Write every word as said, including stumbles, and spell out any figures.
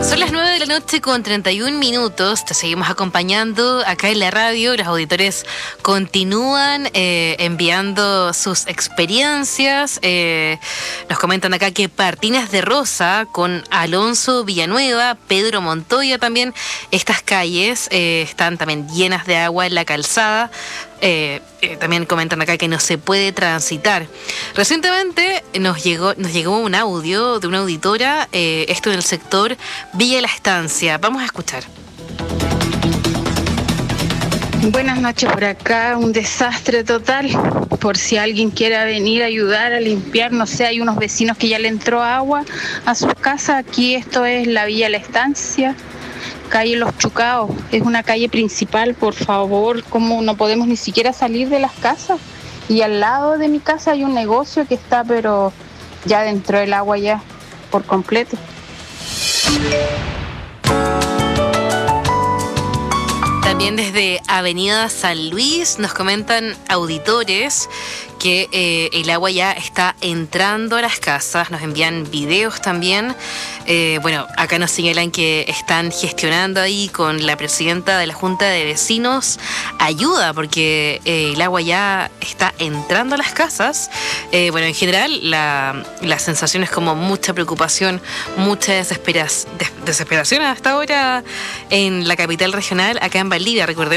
Son las nueve de la noche con treinta y un minutos. Te seguimos acompañando acá en la radio. Los auditores continúan eh, enviando sus experiencias. Eh, nos comentan acá que Partinas de Rosa con Alonso Villanueva, Pedro Montoya también. Estas calles eh, están también llenas de agua en la calzada. Eh, eh, también comentan acá que no se puede transitar. Recientemente nos llegó nos llegó un audio de una auditora, eh, esto en el sector Villa La Estancia. Vamos a escuchar. Buenas noches, por acá un desastre total. Por si alguien quiere venir a ayudar a limpiar, no sé, hay unos vecinos que ya le entró agua a sus casas. Aquí esto es la Villa La Estancia, calle Los Chucaos, es una calle principal. Por favor, ¿cómo no podemos ni siquiera salir de las casas? Y al lado de mi casa hay un negocio que está, pero ya dentro del agua ya, por completo. También desde Avenida San Luis nos comentan auditores que eh, el agua ya está entrando a las casas, nos envían videos también. Eh, bueno, acá nos señalan que están gestionando ahí con la presidenta de la Junta de Vecinos ayuda, porque eh, el agua ya está entrando a las casas. Eh, bueno, en general la, la sensación es como mucha preocupación, mucha desespera- des- desesperación hasta ahora en la capital regional, acá en Valdivia. Recordemos